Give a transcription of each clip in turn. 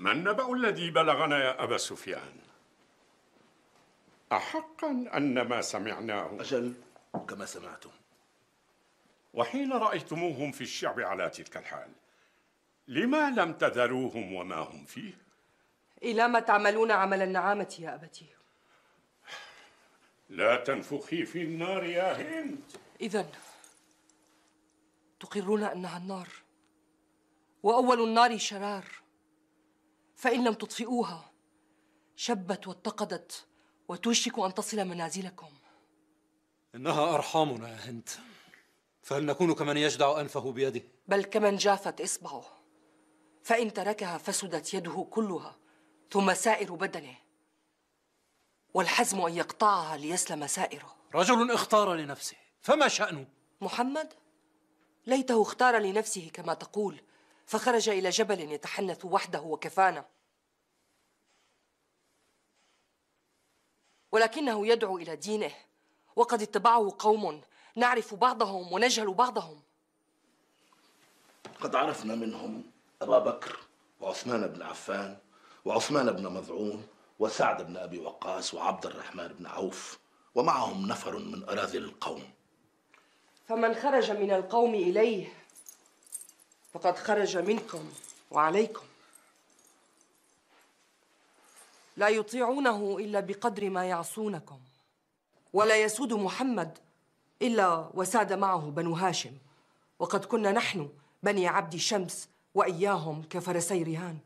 ما النبأ الذي بلغنا يا أبا سفيان؟ أحقا أن ما سمعناه؟ أجل، كما سمعتم. وحين رأيتموهم في الشعب على تلك الحال، لما لم تذروهم وما هم فيه؟ إلى ما تعملون عمل النعامة يا أبتي؟ لا تنفخي في النار يا هند. إذن تقرون أنها النار، وأول النار شرار، فإن لم تطفئوها شبت واتقدت وتوشك أن تصل منازلكم. إنها أرحامنا يا هند، فهل نكون كمن يجدع أنفه بيده؟ بل كمن جافت إصبعه، فإن تركها فسدت يده كلها ثم سائر بدنه، والحزم أن يقطعها ليسلم سائره. رجل اختار لنفسه، فما شأنه؟ محمد ليته اختار لنفسه كما تقول، فخرج إلى جبل يتحنث وحده وكفانا، ولكنه يدعو إلى دينه، وقد اتبعه قوم نعرف بعضهم ونجهل بعضهم. قد عرفنا منهم أبا بكر وعثمان بن عفان وعثمان بن مظعون وسعد بن أبي وقاص وعبد الرحمن بن عوف، ومعهم نفر من أراذل القوم. فمن خرج من القوم إليه فقد خرج منكم وعليكم، لا يطيعونه إلا بقدر ما يعصونكم، ولا يسود محمد إلا وساد معه بنو هاشم، وقد كنا نحن بني عبد شمس وإياهم كفرسي رهان،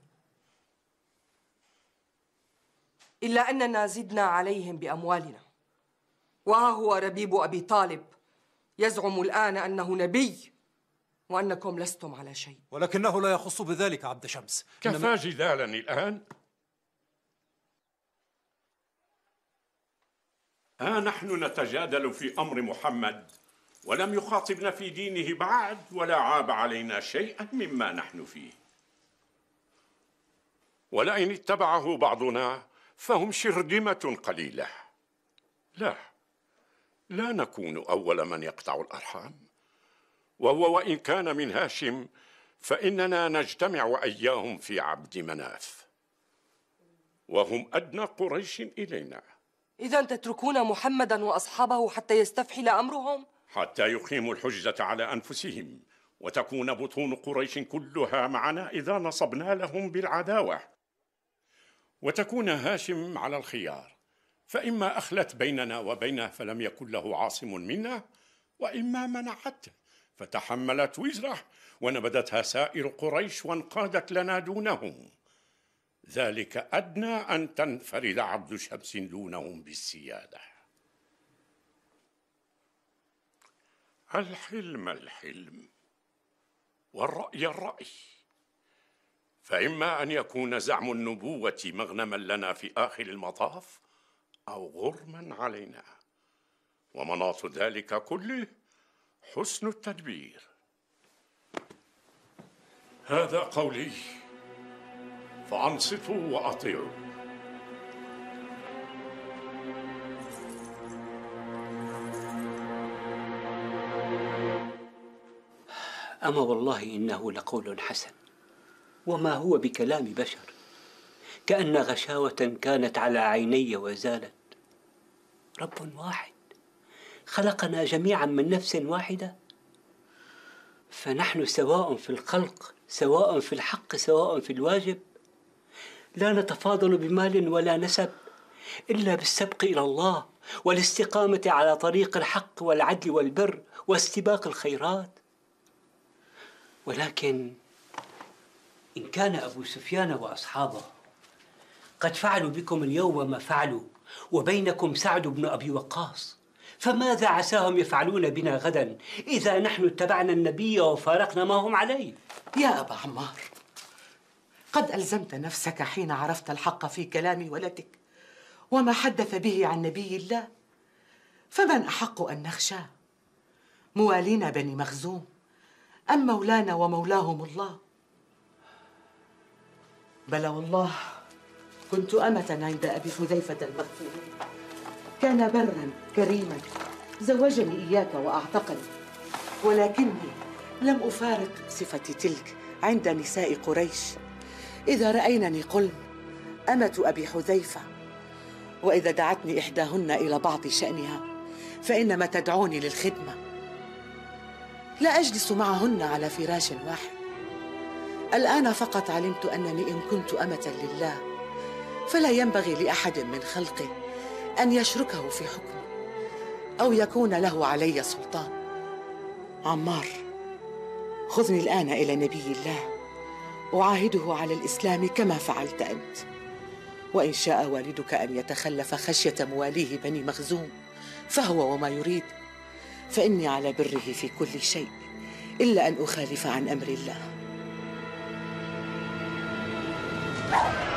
إلا أننا زدنا عليهم بأموالنا. وها هو ربيب أبي طالب يزعم الآن أنه نبي وأنكم لستم على شيء. ولكنه لا يخص بذلك عبد شمس. كفى جدالا الآن. نحن نتجادل في أمر محمد ولم يخاطبنا في دينه بعد، ولا عاب علينا شيئا مما نحن فيه، ولئن اتبعه بعضنا فهم شرذمة قليلة. لا نكون أول من يقطع الأرحام، وهو وإن كان من هاشم فإننا نجتمع وإياهم في عبد مناف، وهم أدنى قريش إلينا. إذن تتركون محمدا وأصحابه حتى يستفحل أمرهم؟ حتى يقيموا الحجة على أنفسهم، وتكون بطون قريش كلها معنا إذا نصبنا لهم بالعداوة، وتكون هاشم على الخيار، فإما أخلت بيننا وبينه فلم يكن له عاصم منا، وإما منعته فتحملت وزره ونبذتها سائر قريش وانقادت لنا دونهم. ذلك أدنى أن تنفرد عبد شمس دونهم بالسيادة. الحلم والرأي الرأي، فإما أن يكون زعم النبوة مغنما لنا في آخر المطاف أو غرما علينا، ومناط ذلك كله حسن التدبير. هذا قولي، فأنصتوا وأطيعوا. أما والله إنه لقول حسن، وما هو بكلام بشر، كأن غشاوة كانت على عيني وزالت. رب واحد خلقنا جميعا من نفس واحدة، فنحن سواء في الخلق، سواء في الحق، سواء في الواجب، لا نتفاضل بمال ولا نسب إلا بالسبق إلى الله والاستقامة على طريق الحق والعدل والبر واستباق الخيرات. ولكن إن كان أبو سفيان وأصحابه قد فعلوا بكم اليوم ما فعلوا، وبينكم سعد بن أبي وقاص، فماذا عساهم يفعلون بنا غدا إذا نحن اتبعنا النبي وفارقنا ما هم عليه؟ يا أبا عمار، قد ألزمت نفسك حين عرفت الحق في كلام ولدك وما حدث به عن نبي الله، فمن أحق أن نخشاه؟ موالينا بني مخزوم أم مولانا ومولاهم الله؟ بلى والله كنت أمة عند أبي حذيفة المغفور، كان برا كريما، زوجني إياك وأعتقني، ولكني لم أفارق صفتي تلك عند نساء قريش، إذا رأينني قلن أمة أبي حذيفة، وإذا دعتني إحداهن إلى بعض شأنها فإنما تدعوني للخدمة، لا أجلس معهن على فراش واحد. الآن فقط علمت أنني إن كنت أمة لله فلا ينبغي لأحد من خلقه أن يشركه في حكمه أو يكون له علي سلطان. عمار، خذني الآن إلى نبي الله أعاهده على الإسلام كما فعلت أنت، وإن شاء والدك أن يتخلف خشية مواليه بني مخزوم فهو وما يريد، فإني على بره في كل شيء إلا أن أخالف عن أمر الله.